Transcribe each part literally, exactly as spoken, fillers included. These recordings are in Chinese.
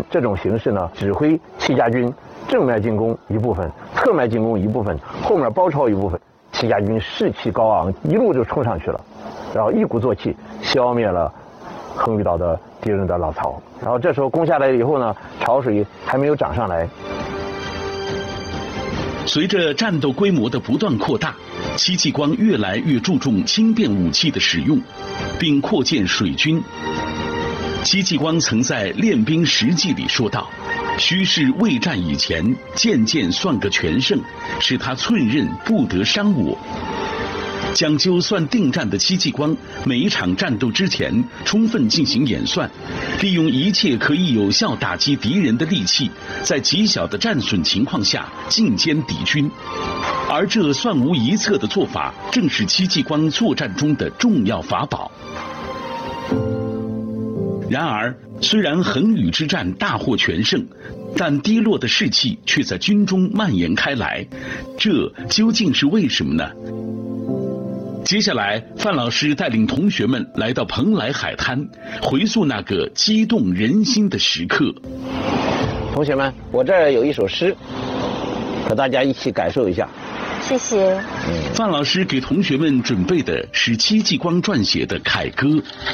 这种形式呢，指挥戚家军正面进攻一部分，侧面进攻一部分，后面包抄一部分。戚家军士气高昂，一路就冲上去了，然后一鼓作气消灭了横余岛的敌人的老巢。然后这时候攻下来以后呢，潮水还没有涨上来。 随着战斗规模的不断扩大，戚继光越来越注重轻便武器的使用，并扩建水军。戚继光曾在《练兵实记》里说道：“须是未战以前，件件算个全胜，使他寸刃不得伤我。”讲究算定战的戚继光，每一场战斗之前充分进行演算，利用一切可以有效打击敌人的利器，在极小的战损情况下进歼敌军。而这算无一策的做法，正是戚继光作战中的重要法宝。然而，虽然横余之战大获全胜，但低落的士气却在军中蔓延开来，这究竟是为什么呢？接下来，范老师带领同学们来到蓬莱海滩，回溯那个激动人心的时刻。 同学们，我这儿有一首诗，和大家一起感受一下。 谢谢。 范老师给同学们准备的是戚继光撰写的凯歌。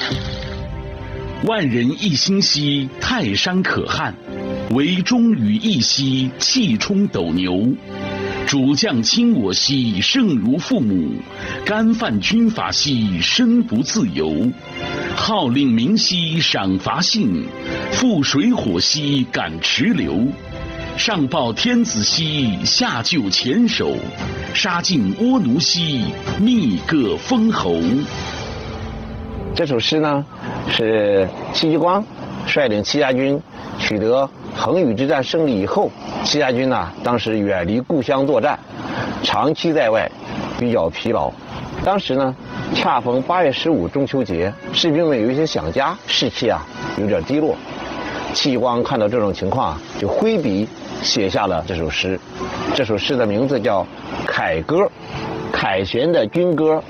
万人一心兮，泰山可撼；唯忠于一兮，气冲斗牛。主将亲我兮，胜如父母；干犯军法兮，身不自由。号令明兮，赏罚信；赴水火兮，赶池流。上报天子兮，下救前手；杀尽倭奴兮，密各封侯。 这首诗呢，是戚继光率领戚家军取得横余之战胜利以后，戚家军呢当时远离故乡作战，长期在外，比较疲劳。当时呢，恰逢八月十五中秋节，士兵们有一些想家，士气啊有点低落。戚继光看到这种情况，就挥笔写下了这首诗。这首诗的名字叫《凯歌》，凯旋的军歌。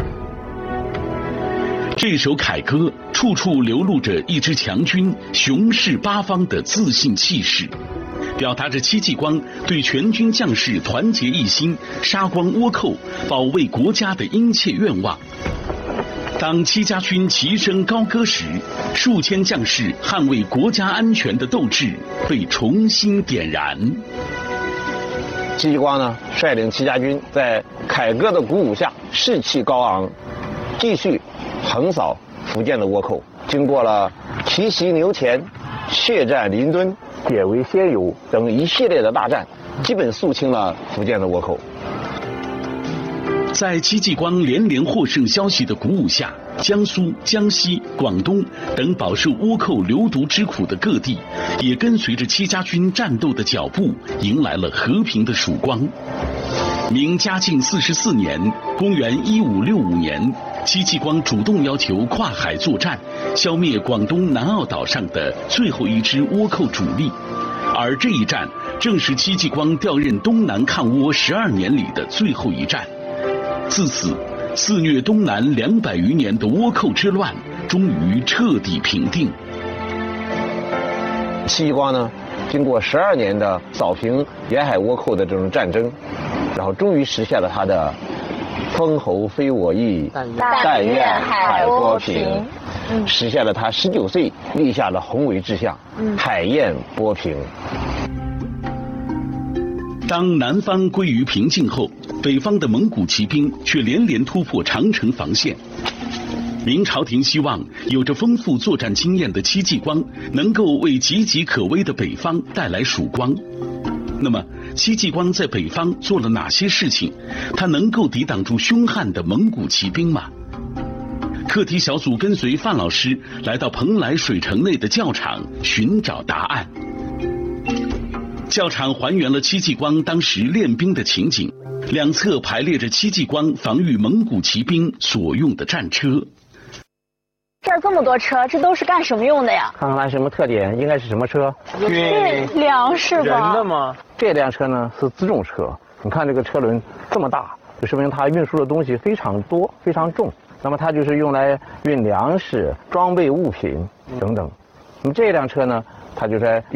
这首凯歌处处流露着一支强军雄视八方的自信气势，表达着戚继光对全军将士团结一心、杀光倭寇、保卫国家的殷切愿望。当戚家军齐声高歌时，数千将士捍卫国家安全的斗志被重新点燃。 戚继光呢，率领戚家军在凯歌的鼓舞下，士气高昂，继续横扫福建的倭寇。经过了奇袭牛前、血战临敦、解围仙游等一系列的大战，基本肃清了福建的倭寇。 在戚继光连连获胜消息的鼓舞下，江苏、江西、广东等饱受倭寇流毒之苦的各地，也跟随着戚家军战斗的脚步，迎来了和平的曙光。明嘉靖四十四年，公元一五六五年，戚继光主动要求跨海作战，消灭广东南澳岛上的最后一支倭寇主力。而这一战，正是戚继光调任东南抗倭十二年里的最后一战。自此，肆虐东南两百余年的倭寇之乱，终于彻底平定。 戚继光呢，经过十二年的扫平沿海倭寇的这种战争，然后终于实现了他的封侯非我意，但愿海波平，实现了他十九岁立下的宏伟志向，海晏波平。 当南方归于平静后，北方的蒙古骑兵却连连突破长城防线。明朝廷希望有着丰富作战经验的戚继光能够为岌岌可危的北方带来曙光。那么，戚继光在北方做了哪些事情？他能够抵挡住凶悍的蒙古骑兵吗？课题小组跟随范老师来到蓬莱水城内的教场寻找答案。教场还原了戚继光当时练兵的情景，两侧排列着戚继光防御蒙古骑兵所用的战车。 这儿这么多车，这都是干什么用的呀？ 看看它什么特点，应该是什么车？ 运粮食吧？ 人的吗？ 这辆车呢是辎重车，你看这个车轮这么大，就说明它运输的东西非常多、非常重。那么它就是用来运粮食、装备物品等等。那么这辆车呢，它就在